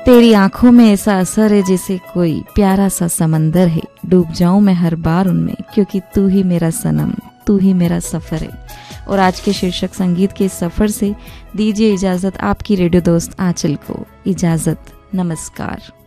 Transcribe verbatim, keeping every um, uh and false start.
तेरी आंखों में ऐसा असर है जैसे कोई प्यारा सा समंदर है, डूब जाऊं मैं हर बार उनमें, क्योंकि तू ही मेरा सनम, तू ही मेरा सफर है। और आज के शीर्षक संगीत के सफर से दीजिए इजाजत आपकी रेडियो दोस्त आंचल को। इजाजत, नमस्कार।